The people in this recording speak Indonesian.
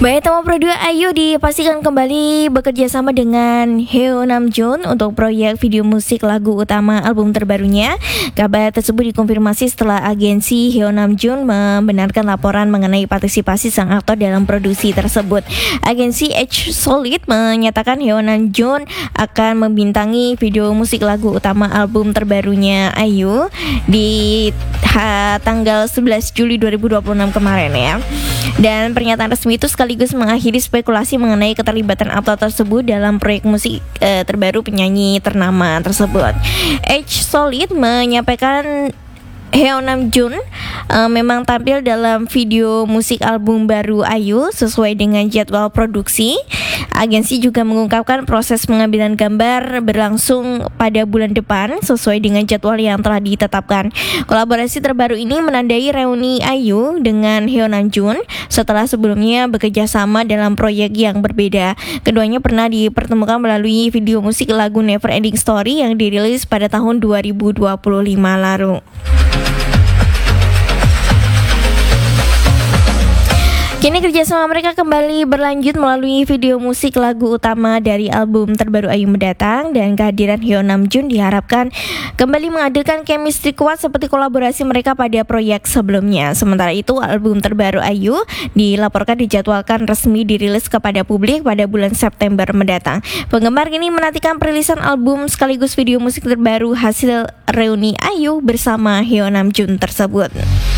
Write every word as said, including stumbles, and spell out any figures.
Baik, Tama Pro dua Ayu dipastikan kembali bekerja sama dengan Heo Namjoon untuk proyek video musik lagu utama album terbarunya. Kabar tersebut dikonfirmasi setelah agensi Heo Namjoon membenarkan laporan mengenai partisipasi sang aktor dalam produksi tersebut. Agensi H Solid menyatakan Heo Namjoon akan membintangi video musik lagu utama album terbarunya Ayu di ha, tanggal sebelas Juli dua ribu dua puluh enam kemarin ya. Dan pernyataan resmi itu sekaligus mengakhiri spekulasi mengenai keterlibatan aktor tersebut dalam proyek musik eh, terbaru penyanyi ternama tersebut. H Solid menyampaikan Heo Namjoon uh, memang tampil dalam video musik album baru Ayu sesuai dengan jadwal produksi. Agensi juga mengungkapkan proses pengambilan gambar berlangsung pada bulan depan sesuai dengan jadwal yang telah ditetapkan. Kolaborasi terbaru ini menandai reuni Ayu dengan Heo Namjoon setelah sebelumnya bekerja sama dalam proyek yang berbeda. Keduanya pernah dipertemukan melalui video musik lagu Never Ending Story yang dirilis pada tahun dua ribu dua puluh lima lalu. Kini kerjasama mereka kembali berlanjut melalui video musik lagu utama dari album terbaru Ayu mendatang, dan kehadiran Heo Namjoon diharapkan kembali menghadirkan chemistry kuat seperti kolaborasi mereka pada proyek sebelumnya. Sementara itu, album terbaru Ayu dilaporkan dijadwalkan resmi dirilis kepada publik pada bulan September mendatang. Penggemar kini menantikan perilisan album sekaligus video musik terbaru hasil reuni Ayu bersama Heo Namjoon tersebut.